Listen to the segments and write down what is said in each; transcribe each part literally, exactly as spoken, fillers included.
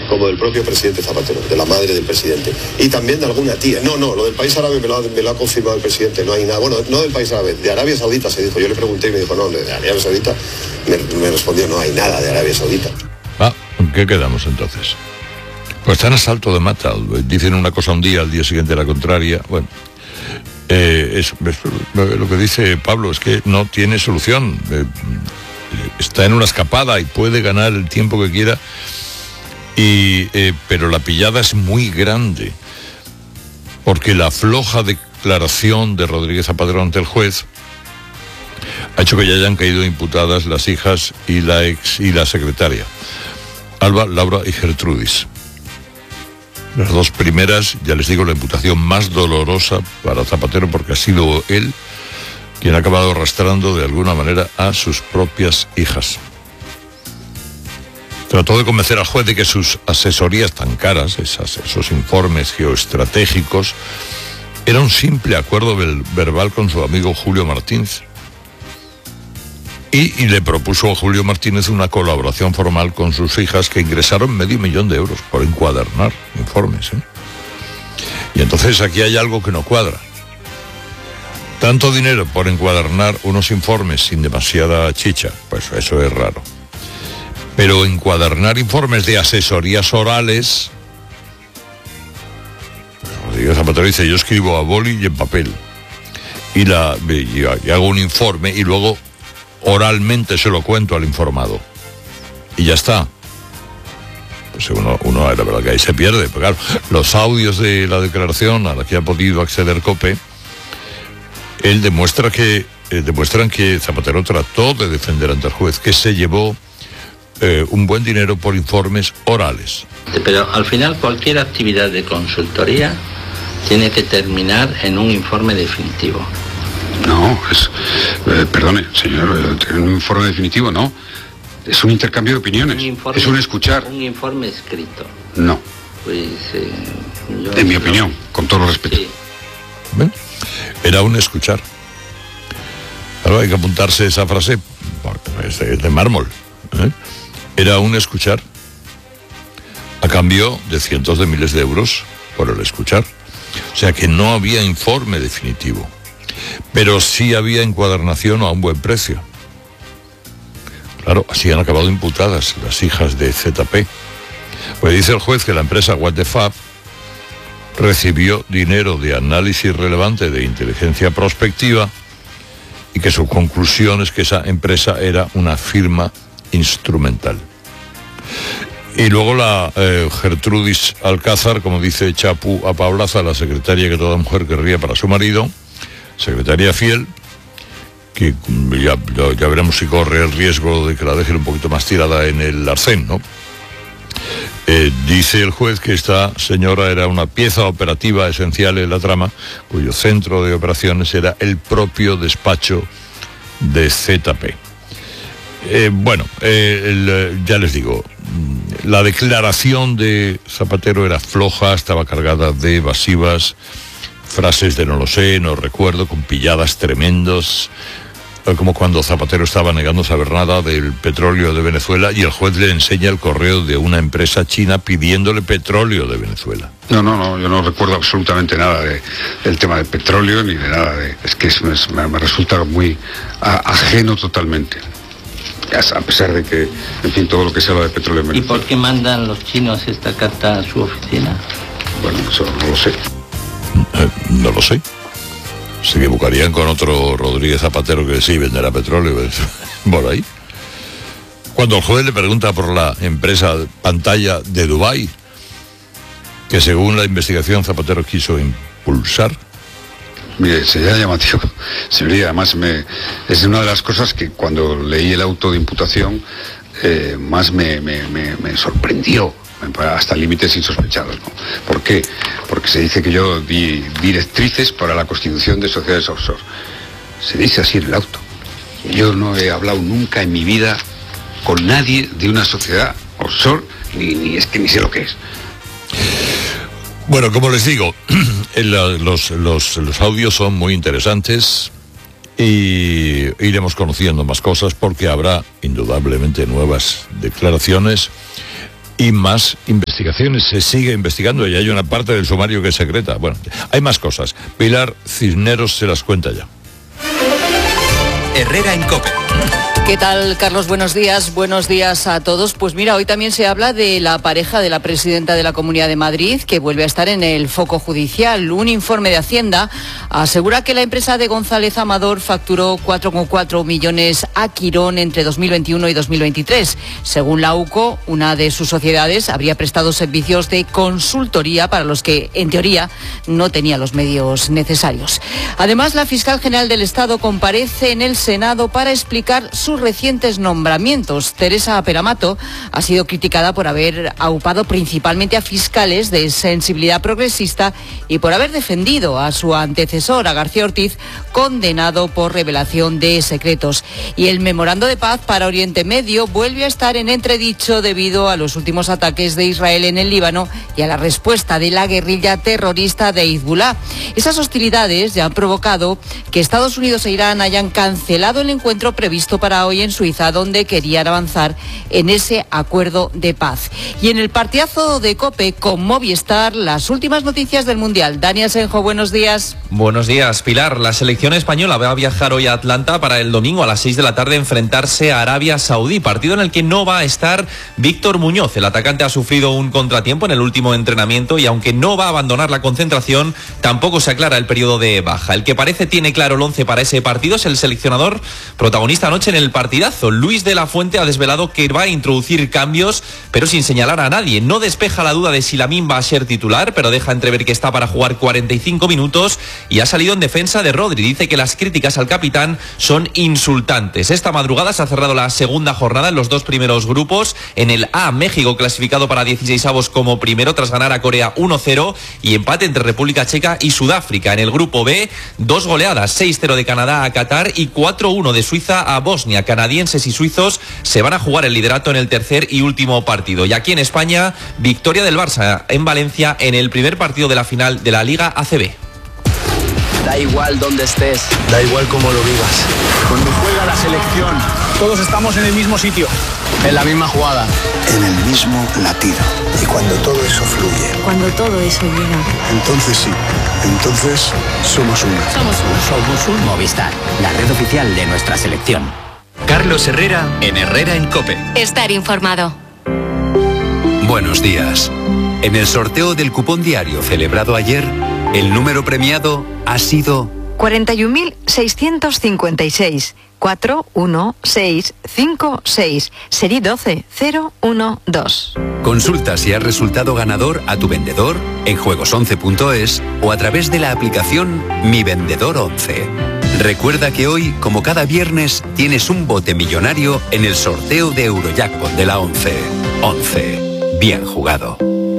como del propio presidente Zapatero, de la madre del presidente, y también de alguna tía. No, no, lo del país árabe me lo ha, me lo ha confirmado el presidente, no hay nada. Bueno, no del país árabe, de Arabia Saudita se dijo. Yo le pregunté y me dijo, no, de Arabia Saudita. Me, me respondió, no hay nada de Arabia Saudita. Ah, ¿en qué quedamos entonces? Pues están a salto de mata. Dicen una cosa un día, al día siguiente la contraria. Bueno, eh, es, es, lo que dice Pablo es que no tiene solución. Eh, está en una escapada y puede ganar el tiempo que quiera. Y, eh, pero la pillada es muy grande, porque la floja declaración de Rodríguez Zapatero ante el juez ha hecho que ya hayan caído imputadas las hijas y la ex y la secretaria, Alba, Laura y Gertrudis. Las dos primeras, ya les digo, la imputación más dolorosa para Zapatero, porque ha sido él quien ha acabado arrastrando de alguna manera a sus propias hijas. Trató de convencer al juez de que sus asesorías tan caras, esas, esos informes geoestratégicos, era un simple acuerdo verbal con su amigo Julio Martínez. Y, y le propuso a Julio Martínez una colaboración formal con sus hijas, que ingresaron medio millón de euros por encuadernar informes, ¿eh? Y entonces aquí hay algo que no cuadra. Tanto dinero por encuadernar unos informes sin demasiada chicha, pues eso es raro. Pero encuadernar informes de asesorías orales, Rodríguez Zapatero dice, yo escribo a boli y en papel, y, la, y, y hago un informe y luego oralmente se lo cuento al informado, y ya está. Pues uno, uno la verdad que ahí se pierde, porque claro, los audios de la declaración a la que ha podido acceder COPE, él demuestra que, eh, demuestran que Zapatero trató de defender ante el juez, que se llevó Eh, un buen dinero por informes orales. Pero al final cualquier actividad de consultoría tiene que terminar en un informe definitivo. No, es, eh, perdone, señor, un informe definitivo no. Es un intercambio de opiniones. Un informe, es un escuchar. Un informe escrito. No. Pues, eh, yo en mi no, opinión, con todo respeto. Sí. ¿Ven? Era un escuchar. Ahora hay que apuntarse esa frase, es de, es de mármol, ¿eh? Era un escuchar, a cambio de cientos de miles de euros por el escuchar. O sea que no había informe definitivo, pero sí había encuadernación a un buen precio. Claro, así han acabado imputadas las hijas de Z P. Pues dice el juez que la empresa What the Fab recibió dinero de análisis relevante de inteligencia prospectiva y que su conclusión es que esa empresa era una firma instrumental. Y luego la eh, Gertrudis Alcázar, como dice Chapu a Paulaza, la secretaria que toda mujer querría para su marido, secretaria fiel, que ya, ya, ya veremos si corre el riesgo de que la dejen un poquito más tirada en el arcén, ¿no? Eh, dice el juez que esta señora era una pieza operativa esencial en la trama, cuyo centro de operaciones era el propio despacho de Z P. Eh, bueno, eh, el, ya les digo, la declaración de Zapatero era floja, estaba cargada de evasivas, frases de no lo sé, no recuerdo, con pilladas tremendos, como cuando Zapatero estaba negando saber nada del petróleo de Venezuela y el juez le enseña el correo de una empresa china pidiéndole petróleo de Venezuela. No, no, no, yo no recuerdo absolutamente nada de, del tema del petróleo ni de nada de... Es que es, me, me resulta muy a, ajeno totalmente. A pesar de que, en fin, todo lo que se habla de petróleo en Venezuela. ¿Y por qué mandan los chinos esta carta a su oficina? Bueno, eso no lo sé. Eh, no lo sé. Se equivocarían con otro Rodríguez Zapatero que sí venderá petróleo por ahí. Cuando el juez le pregunta por la empresa Pantalla de Dubái, que según la investigación Zapatero quiso impulsar. Mire, sería llamativo, señoría, además me, es una de las cosas que cuando leí el auto de imputación eh, más me, me, me, me sorprendió, hasta límites insospechados, ¿no? ¿Por qué? Porque se dice que yo di directrices para la constitución de sociedades offshore. Se dice así en el auto. Yo no he hablado nunca en mi vida con nadie de una sociedad offshore, ni, ni es que ni sé lo que es. Bueno, como les digo, los, los, los audios son muy interesantes y iremos conociendo más cosas porque habrá indudablemente nuevas declaraciones y más investigaciones. Se sigue investigando y hay una parte del sumario que es secreta. Bueno, hay más cosas. Pilar Cisneros se las cuenta ya. Herrera en COPE. ¿Qué tal, Carlos? Buenos días. Buenos días a todos. Pues mira, hoy también se habla de la pareja de la presidenta de la Comunidad de Madrid, que vuelve a estar en el foco judicial. Un informe de Hacienda asegura que la empresa de González Amador facturó cuatro coma cuatro millones a Quirón entre dos mil veintiuno y dos mil veintitrés. Según la U C O, una de sus sociedades habría prestado servicios de consultoría para los que, en teoría, no tenía los medios necesarios. Además, la fiscal general del Estado comparece en el Senado para explicar su recientes nombramientos. Teresa Peramato ha sido criticada por haber aupado principalmente a fiscales de sensibilidad progresista y por haber defendido a su antecesor, a García Ortiz, condenado por revelación de secretos. Y el memorando de paz para Oriente Medio vuelve a estar en entredicho debido a los últimos ataques de Israel en el Líbano y a la respuesta de la guerrilla terrorista de Hezbollah. Esas hostilidades ya han provocado que Estados Unidos e Irán hayan cancelado el encuentro previsto para hoy en Suiza, donde querían avanzar en ese acuerdo de paz. Y en el partidazo de COPE con Movistar, las últimas noticias del Mundial. Dani Asenjo, buenos días. Buenos días, Pilar. La selección española va a viajar hoy a Atlanta para el domingo a las seis de la tarde enfrentarse a Arabia Saudí, partido en el que no va a estar Víctor Muñoz. El atacante ha sufrido un contratiempo en el último entrenamiento y aunque no va a abandonar la concentración, tampoco se aclara el periodo de baja. El que parece tiene claro el once para ese partido es el seleccionador protagonista anoche en el partidazo. Luis de la Fuente ha desvelado que va a introducir cambios, pero sin señalar a nadie. No despeja la duda de si Lamine va a ser titular, pero deja entrever que está para jugar cuarenta y cinco minutos y ha salido en defensa de Rodri. Dice que las críticas al capitán son insultantes. Esta madrugada se ha cerrado la segunda jornada en los dos primeros grupos. En el A, México clasificado para dieciseisavos como primero tras ganar a Corea uno cero y empate entre República Checa y Sudáfrica. En el grupo B, dos goleadas, seis cero de Canadá a Qatar y cuatro uno de Suiza a Bosnia. Canadienses y suizos se van a jugar el liderato en el tercer y último partido. Y aquí en España, victoria del Barça en Valencia en el primer partido de la final de la Liga A C B. Da igual dónde estés, da igual cómo lo vivas. Cuando juega la selección, todos estamos en el mismo sitio, en la misma jugada, en el mismo latido. Y cuando todo eso fluye, cuando todo eso llega, entonces sí, entonces somos uno. Somos uno. Somos un Movistar, la red oficial de nuestra selección. Carlos Herrera en Herrera en COPE. Estar informado. Buenos días. En el sorteo del cupón diario celebrado ayer, el número premiado ha sido cuarenta y un mil seiscientos cincuenta y seis, cuatro uno seis cinco seis, serie doce cero uno dos. Consulta si has resultado ganador a tu vendedor en juegos once punto es o a través de la aplicación Mi Vendedor once. Recuerda que hoy, como cada viernes, tienes un bote millonario en el sorteo de Eurojackpot de la once. once. Bien jugado.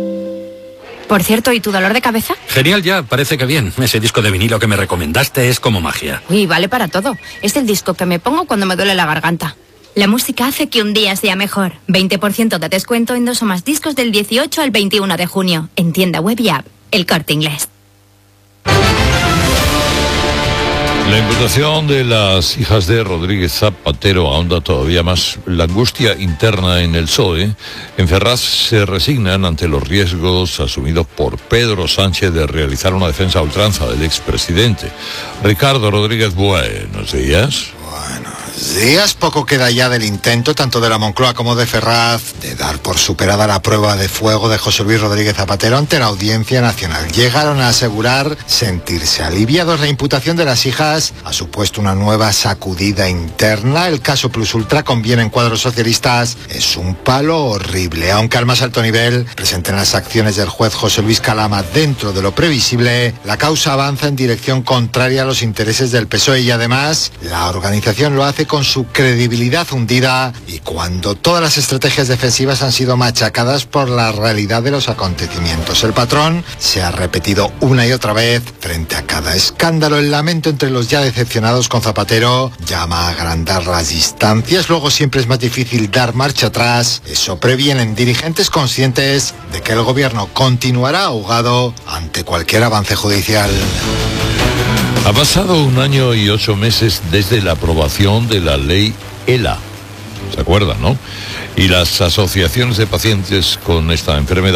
Por cierto, ¿y tu dolor de cabeza? Genial ya, parece que bien. Ese disco de vinilo que me recomendaste es como magia. Uy, vale para todo. Es el disco que me pongo cuando me duele la garganta. La música hace que un día sea mejor. veinte por ciento de descuento en dos o más discos del dieciocho al veintiuno de junio. En tienda web y app. El Corte Inglés. La imputación de las hijas de Rodríguez Zapatero ahonda todavía más la angustia interna en el P S O E. En Ferraz se resignan ante los riesgos asumidos por Pedro Sánchez de realizar una defensa a ultranza del expresidente. Ricardo Rodríguez, buenos días. Buenos días. Poco queda ya del intento, tanto de la Moncloa como de Ferraz, de dar por superada la prueba de fuego de José Luis Rodríguez Zapatero ante la Audiencia Nacional. Llegaron a asegurar sentirse aliviados. La imputación de las hijas ha supuesto una nueva sacudida interna. El caso Plus Ultra, conviene en cuadros socialistas, es un palo horrible. Aunque al más alto nivel presenten las acciones del juez José Luis Calama dentro de lo previsible, la causa avanza en dirección contraria a los intereses del P S O E y además la organización lo hace con su credibilidad hundida y cuando todas las estrategias defensivas han sido machacadas por la realidad de los acontecimientos. El patrón se ha repetido una y otra vez frente a cada escándalo. El lamento entre los ya decepcionados con Zapatero llama a agrandar las distancias. Luego siempre es más difícil dar marcha atrás. Eso previenen dirigentes conscientes de que el gobierno continuará ahogado ante cualquier avance judicial. Ha pasado un año y ocho meses desde la aprobación de la ley ELA. ¿Se acuerdan, no? Y las asociaciones de pacientes con esta enfermedad